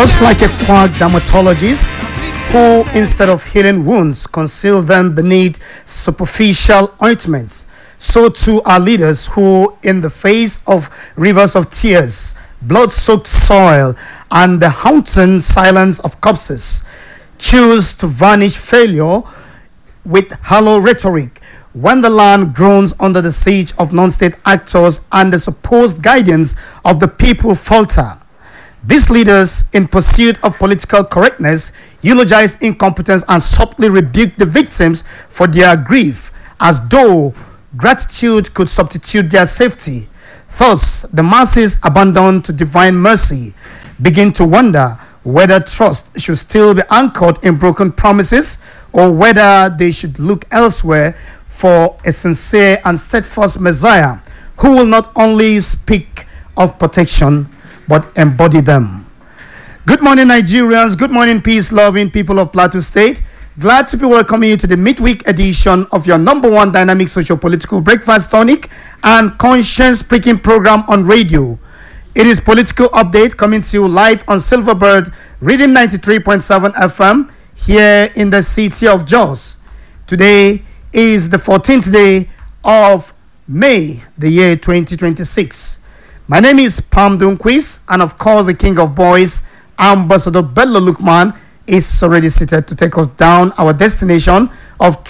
Just like a quack dermatologist who, instead of healing wounds, conceal them beneath superficial ointments, so too are leaders who, in the face of rivers of tears, blood-soaked soil, and the haunting silence of corpses, choose to varnish failure with hollow rhetoric. When the land groans under the siege of non-state actors and the supposed guidance of the people falter, these leaders, in pursuit of political correctness, eulogize incompetence and subtly rebuke the victims for their grief, as though gratitude could substitute their safety. Thus, the masses, abandoned to divine mercy, begin to wonder whether trust should still be anchored in broken promises, or whether they should look elsewhere for a sincere and steadfast Messiah who will not only speak of protection but embody them. Good morning, Nigerians. Good morning, peace-loving people of Plateau State. Glad to be welcoming you to the midweek edition of your number one dynamic socio-political breakfast tonic and conscience-pricking program on radio. It is Political Update, coming to you live on Silverbird, Rhythm 93.7 FM, here in the city of Jos. Today is the 14th day of May, the year 2026. My name is Pam Dunquist, and of course the king of boys, Ambassador Bello Lukman, is already seated to take us down our destination of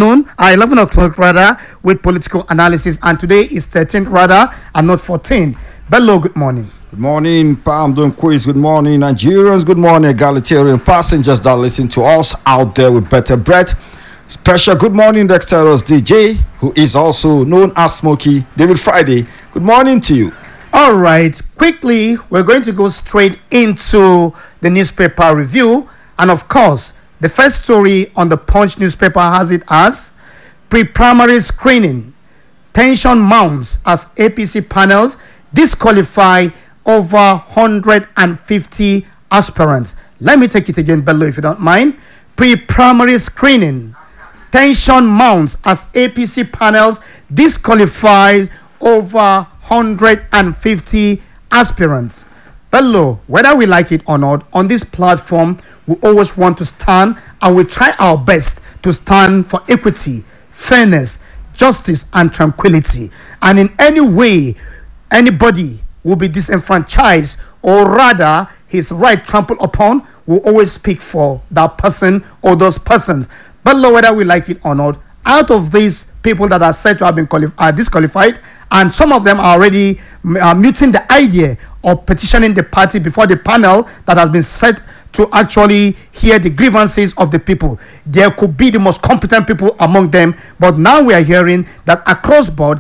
11 o'clock rather, with political analysis. And today is 13th rather, and not 14. Bello, good morning. Good morning, Pam Dunquist. Good morning, Nigerians. Good morning, egalitarian passengers that listen to us out there with better breath. Special good morning, Dexterous DJ, who is also known as Smokey David Friday. Good morning to you. All right, quickly, we're going to go straight into the newspaper review. And of course, the first story on the Punch newspaper has it as pre-primary screening. Tension mounts as APC panels disqualify over 150 aspirants. Let me take it again, Bello, if you don't mind. Pre-primary screening. Tension mounts as APC panels disqualify over 150 aspirants. Bello, whether we like it or not, on this platform, we always want to stand, and we try our best to stand for equity, fairness, justice, and tranquility. And in any way, anybody will be disenfranchised, or rather his right trampled upon, will always speak for that person or those persons. Bello, whether we like it or not, out of these people that are said to have been disqualified, and some of them are already muting the idea of petitioning the party before the panel that has been set to actually hear the grievances of the people. There could be the most competent people among them, but now we are hearing that across board,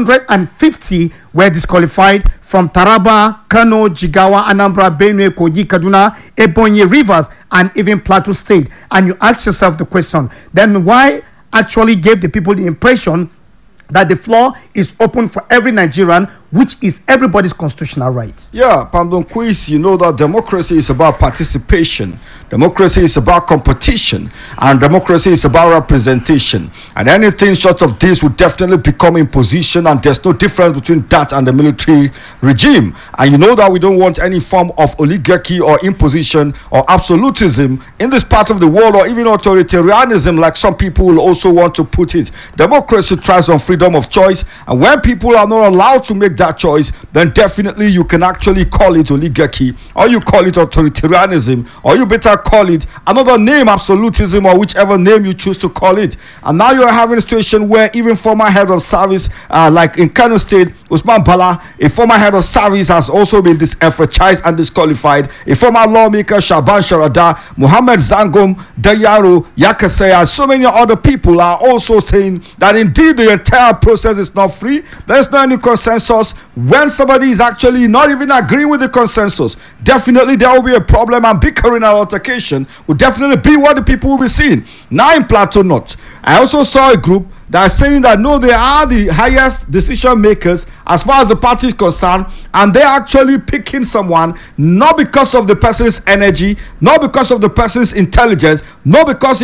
150 were disqualified from Taraba, Kano, Jigawa, Anambra, Benue, Kogi, Kaduna, Ebonyi, Rivers, and even Plateau State. And you ask yourself the question, then why actually gave the people the impression that the floor is open for every Nigerian, which is everybody's constitutional right? Yeah, Pam Quiz, you know that democracy is about participation. Democracy is about competition. And democracy is about representation. And anything short of this would definitely become imposition, and there's no difference between that and the military regime. And you know that we don't want any form of oligarchy or imposition or absolutism in this part of the world, or even authoritarianism, like some people will also want to put it. Democracy thrives on freedom of choice, and when people are not allowed to make that choice, then definitely you can actually call it oligarchy, or you call it authoritarianism, or you better call it another name, absolutism, or whichever name you choose to call it. And now you are having a situation where even former head of service, like in Kano State, Usman Bala, a former head of service, has also been disenfranchised and disqualified. A former lawmaker, Shaban Sharada, Muhammad Zangom, Dayaro, Yakase, and so many other people are also saying that indeed the entire process is not free. There is no any consensus. When somebody is actually not even agreeing with the consensus, definitely there will be a problem, and bickering and altercation will definitely be what the people will be seeing. Now in Plateau North, I also saw a group that are saying that no, they are the highest decision makers as far as the party is concerned, and they're actually picking someone not because of the person's energy, not because of the person's intelligence, not because